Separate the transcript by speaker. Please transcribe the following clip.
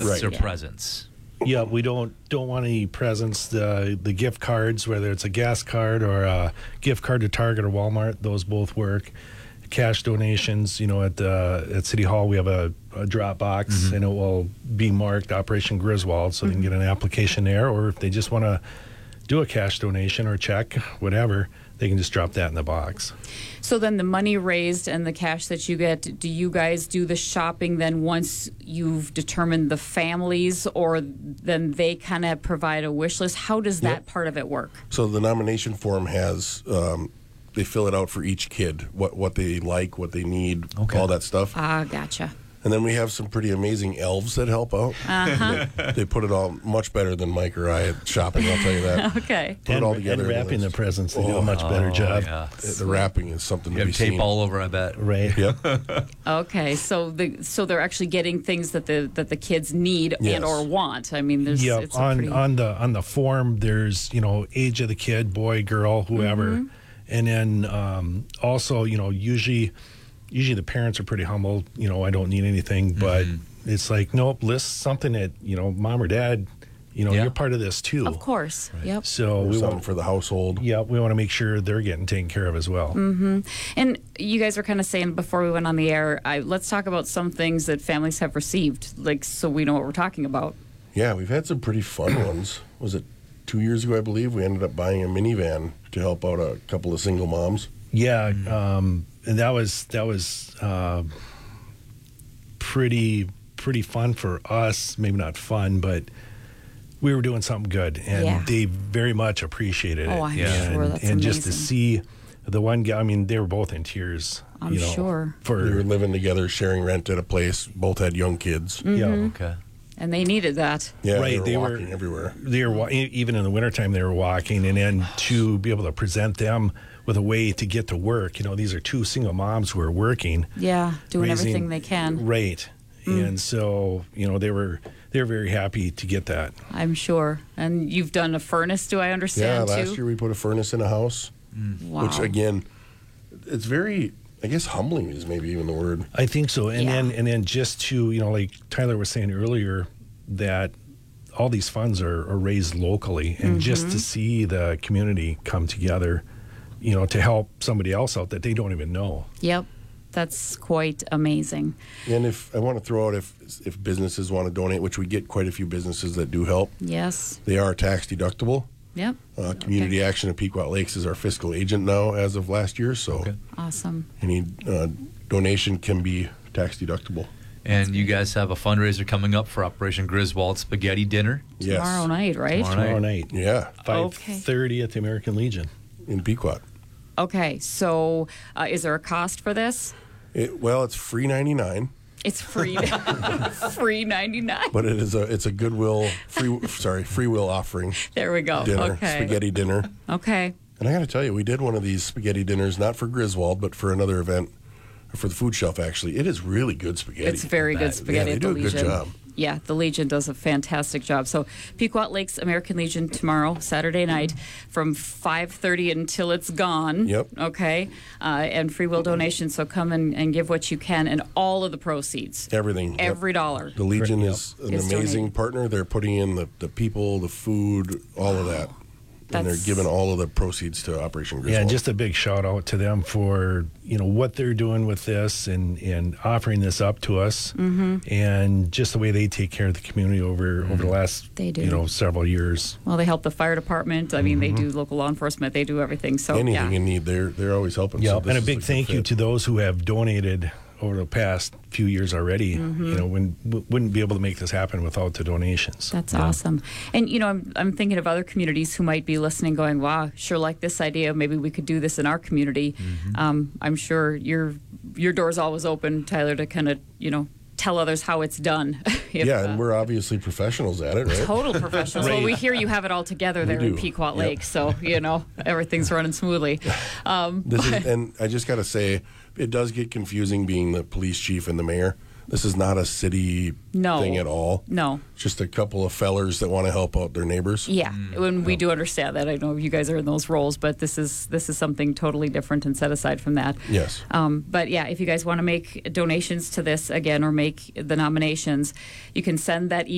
Speaker 1: Right.
Speaker 2: or
Speaker 3: Yeah.
Speaker 2: presents.
Speaker 1: Yeah, we don't want any presents. The gift cards, whether it's a gas card or a gift card to Target or Walmart, those both work. Cash donations, at City Hall we have a drop box, and it will be marked Operation Griswold, so they can get an application there. Or if they just want to do a cash donation or check, whatever, they can just drop that in the box.
Speaker 3: So then the money raised and the cash that you get, do you guys do the shopping then once you've determined the families, or then they kind of provide a wish list? How does that part of it work?
Speaker 4: So the nomination form has, they fill it out for each kid, what they like, what they need, all that stuff.
Speaker 3: Ah, gotcha.
Speaker 4: And then we have some pretty amazing elves that help out. They put it all much better than Mike or I at shopping, I'll tell you that.
Speaker 3: Okay.
Speaker 4: Put it all together.
Speaker 1: And wrapping the presents, they do a much better job.
Speaker 2: Yeah.
Speaker 4: The wrapping is something
Speaker 2: You
Speaker 4: to be
Speaker 2: have tape
Speaker 4: seen.
Speaker 2: all over, I bet.
Speaker 1: Right.
Speaker 4: Yep.
Speaker 3: Okay, so they're actually getting things that the kids need
Speaker 4: Yes.
Speaker 3: and or want. I mean, there's
Speaker 1: Yeah,
Speaker 3: it's a pretty,
Speaker 1: on the form, there's age of the kid, boy, girl, whoever, and then also usually the parents are pretty humble. I don't need anything, but it's like nope, list something that mom or dad, you're part of this too.
Speaker 3: of course. Right. Yep.
Speaker 1: So
Speaker 4: Or
Speaker 1: we
Speaker 4: something
Speaker 1: want
Speaker 4: for the household.
Speaker 1: we want to make sure they're getting taken care of as well.
Speaker 3: And you guys were kind of saying before we went on the air, let's talk about some things that families have received, so we know what we're talking about.
Speaker 4: Yeah, we've had some pretty fun ones. Was it 2 years ago, I believe? We ended up buying a minivan to help out a couple of single moms.
Speaker 1: Yeah, and that was pretty fun for us. Maybe not fun, but we were doing something good, and they very much appreciated it.
Speaker 3: Oh, I'm
Speaker 2: Yeah.
Speaker 3: sure that's
Speaker 1: and just to
Speaker 3: amazing.
Speaker 1: see the one guy, I mean, they were both in tears.
Speaker 3: I'm sure.
Speaker 4: We were
Speaker 1: For
Speaker 4: living together, sharing rent at a place. Both had young kids.
Speaker 1: yeah.
Speaker 2: Okay.
Speaker 3: And they needed that.
Speaker 4: Yeah,
Speaker 1: Right,
Speaker 4: they
Speaker 1: they
Speaker 4: were
Speaker 1: were-
Speaker 4: walking everywhere.
Speaker 1: They were even in the wintertime they were walking, and then to be able to present them with a way to get to work. These are two single moms who are working,
Speaker 3: Yeah, doing
Speaker 1: raising-
Speaker 3: everything they can.
Speaker 1: right? And so they were very happy to get that.
Speaker 3: I'm sure. And you've done a furnace, do I
Speaker 4: Yeah,
Speaker 3: understand,
Speaker 4: last
Speaker 3: too?
Speaker 4: year we put a furnace in a house,
Speaker 3: Wow.
Speaker 4: which again, it's very, I guess, humbling is maybe even the word.
Speaker 1: I think so, and
Speaker 3: Yeah.
Speaker 1: then just to like Tyler was saying earlier, that all these funds are raised locally, and just to see the community come together, to help somebody else out that they don't even know.
Speaker 3: Yep. That's quite amazing.
Speaker 4: And if I want to throw out if businesses want to donate, which we get quite a few businesses that do help,
Speaker 3: Yes.
Speaker 4: they are tax deductible.
Speaker 3: Yep.
Speaker 4: Community Action of Pequot Lakes is our fiscal agent now as of last year, so
Speaker 3: Awesome.
Speaker 4: any donation can be tax deductible.
Speaker 2: And you guys have a fundraiser coming up for Operation Griswold Spaghetti Dinner.
Speaker 4: Yes.
Speaker 3: Tomorrow night, right?
Speaker 2: Tomorrow
Speaker 1: Tomorrow night,
Speaker 4: Yeah,
Speaker 1: 5:30 at the American Legion.
Speaker 4: in Pequot.
Speaker 3: Okay. So is there a cost for this?
Speaker 4: It's free 99,
Speaker 3: It's free. Free 99.
Speaker 4: but it's a Goodwill free will offering
Speaker 3: There we go.
Speaker 4: dinner,
Speaker 3: Okay.
Speaker 4: spaghetti dinner.
Speaker 3: Okay.
Speaker 4: And I got to tell you, we did one of these spaghetti dinners, not for Griswold, but for another event, for the food shelf, actually. It is really good spaghetti.
Speaker 3: It's very good spaghetti
Speaker 4: they
Speaker 3: at
Speaker 4: do
Speaker 3: the
Speaker 4: a good
Speaker 3: Legion.
Speaker 4: job.
Speaker 3: Yeah, the Legion does a fantastic job. So Pequot Lakes American Legion tomorrow, Saturday night, from 5:30 until it's gone.
Speaker 4: Yep.
Speaker 3: Okay. And free will donations. So come and give what you can, and all of the proceeds,
Speaker 4: Everything. Yep.
Speaker 3: every dollar.
Speaker 4: The Legion is an
Speaker 3: Is
Speaker 4: amazing
Speaker 3: donated.
Speaker 4: partner. They're putting in the people, the food, all of that. And they're
Speaker 3: That's-
Speaker 4: giving all of the proceeds to Operation Griswold.
Speaker 1: Yeah, and just a big shout out to them for what they're doing with this and offering this up to us, and just the way they take care of the community over the last
Speaker 3: They do.
Speaker 1: several years.
Speaker 3: Well, they help the fire department. I mean, they do local law enforcement. They do everything. So
Speaker 4: Anything
Speaker 3: yeah.
Speaker 4: in need, they're always helping.
Speaker 1: Yeah,
Speaker 4: So this
Speaker 1: and a
Speaker 4: is
Speaker 1: big
Speaker 4: good
Speaker 1: thank you
Speaker 4: fit.
Speaker 1: to those who have donated over the past few years already. Wouldn't be able to make this happen without the donations.
Speaker 3: That's awesome. And, I'm thinking of other communities who might be listening going, wow, sure like this idea. Maybe we could do this in our community. I'm sure your door's always open, Tyler, to kind of, tell others how it's done. If,
Speaker 4: Yeah, and we're obviously professionals at it, right?
Speaker 3: total professionals. Well, we hear you have it all together there in
Speaker 4: do.
Speaker 3: Pequot
Speaker 4: Yep.
Speaker 3: Lake. So, everything's running smoothly.
Speaker 4: And I just got to say, it does get confusing being the police chief and the mayor. This is not a city
Speaker 3: No.
Speaker 4: thing at all.
Speaker 3: No.
Speaker 4: Just a couple of fellers that want to help out their neighbors.
Speaker 3: Yeah, when we do understand that. I know you guys are in those roles, but this is something totally different and set aside from that.
Speaker 4: Yes.
Speaker 3: But yeah, if you guys want to make donations to this again or make the nominations, you can send that